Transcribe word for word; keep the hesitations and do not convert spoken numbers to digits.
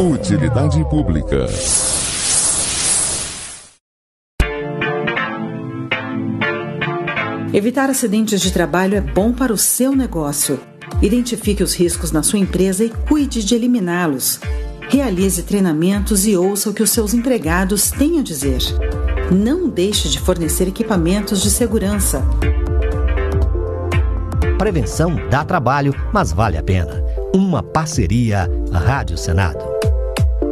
Utilidade pública. Evitar acidentes de trabalho é bom para o seu negócio. Identifique os riscos na sua empresa e cuide de eliminá-los. Realize treinamentos e ouça o que os seus empregados têm a dizer. Não deixe de fornecer equipamentos de segurança. Prevenção dá trabalho, mas vale a pena. Uma parceria Rádio Senado.